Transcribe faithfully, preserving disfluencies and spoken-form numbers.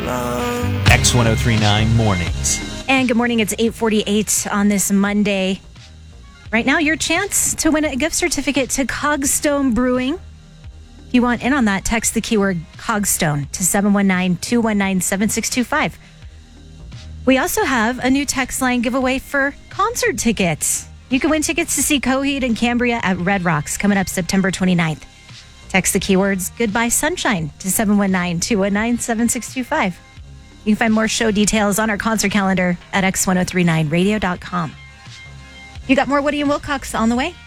X ten thirty-nine Mornings. And good morning. It's eight forty-eight on this Monday. Right now, your chance to win a gift certificate to Cogstone Brewing. If you want in on that, text the keyword Cogstone to seven one nine, two one nine, seven six two five. We also have a new text line giveaway for concert tickets. You can win tickets to see Coheed and Cambria at Red Rocks coming up September twenty-ninth. Text the keywords Goodbye Sunshine to seven one nine, two one nine, seven six two five. You can find more show details on our concert calendar at x ten thirty-nine radio dot com. You got more Woody and Wilcox on the way.